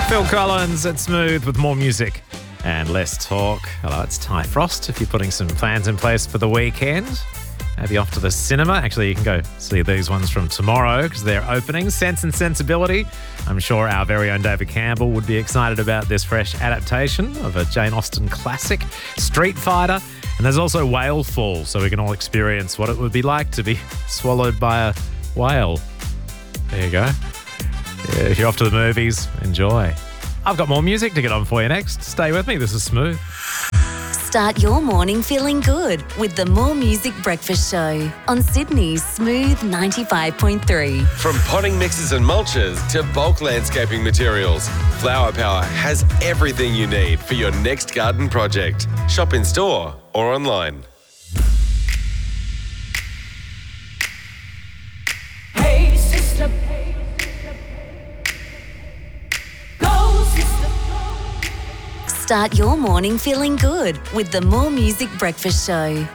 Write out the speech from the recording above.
Phil Collins at Smooth with more music and less talk. Hello, it's Ty Frost. If you're putting some plans in place for the weekend, maybe off to the cinema. Actually, you can go see these ones from tomorrow because they're opening. Sense and Sensibility. I'm sure our very own David Campbell would be excited about this fresh adaptation of a Jane Austen classic, Street Fighter. And there's also Whale Fall, so we can all experience what it would be like to be swallowed by a whale. There you go. Yeah, if you're off to the movies, enjoy. I've got more music to get on for you next. Stay with me. This is Smooth. Start your morning feeling good with the More Music Breakfast Show on Sydney's Smooth 95.3. From potting mixes and mulches to bulk landscaping materials, Flower Power has everything you need for your next garden project. Shop in store or online. Hey sister, go sister. Start your morning feeling good with the More Music Breakfast Show